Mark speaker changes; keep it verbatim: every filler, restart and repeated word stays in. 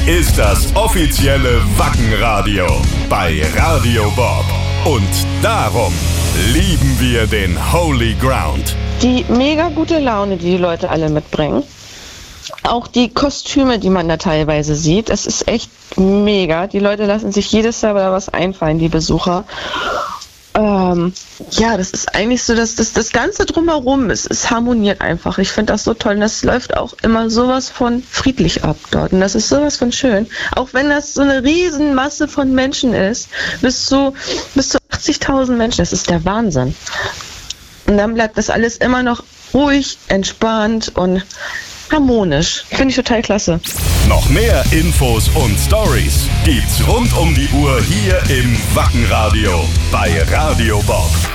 Speaker 1: ist das offizielle Wackenradio bei Radio Bob. Und darum lieben wir den Holy Ground.
Speaker 2: Die mega gute Laune, die die Leute alle mitbringen. Auch die Kostüme, die man da teilweise sieht, es ist echt mega. Die Leute lassen sich jedes Jahr wieder was einfallen, die Besucher. Ähm, ja, das ist eigentlich so, dass das, das Ganze drumherum ist, es harmoniert einfach. Ich finde das so toll und das läuft auch immer sowas von friedlich ab dort und das ist sowas von schön. Auch wenn das so eine Riesenmasse von Menschen ist, bis zu, bis zu achtzigtausend Menschen, das ist der Wahnsinn. Und dann bleibt das alles immer noch ruhig, entspannt und harmonisch. Finde ich total klasse.
Speaker 1: Noch mehr Infos und Stories gibt's rund um die Uhr hier im Wackenradio bei Radio Bob.